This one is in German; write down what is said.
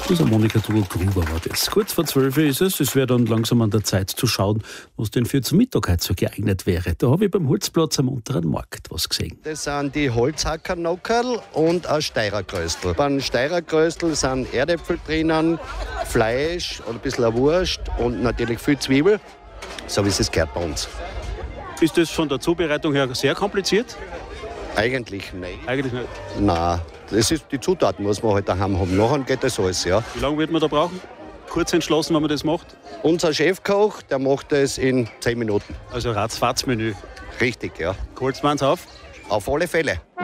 Also Monika Gruber war das. Kurz vor 12 ist es. Es wäre dann langsam an der Zeit zu schauen, was denn für zum Mittag heute so geeignet wäre. Da habe ich beim Holzplatz am unteren Markt was gesehen. Das sind die Holzhackernockerl und ein Steirerkröstel. Beim Steirerkröstel sind Erdäpfel drinnen, Fleisch und ein bisschen eine Wurst und natürlich viel Zwiebel, so wie es gehört bei uns. Ist das von der Zubereitung her sehr kompliziert? Eigentlich nicht. Eigentlich nicht. Nein, das ist die Zutaten, was wir halt daheim haben. Nachher geht das alles, ja. Wie lange wird man da brauchen? Kurz entschlossen, wenn man das macht? Unser Chefkoch, der macht das in 10 Minuten. Also Ratzfatz-Menü. Richtig, ja. Holst man's auf? Auf alle Fälle.